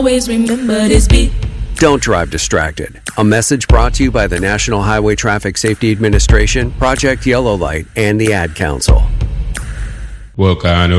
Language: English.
Always remember this beat. Don't drive distracted. A message brought to you by the National Highway Traffic Safety Administration, Project Yellow Light, and the Ad Council. وكانوا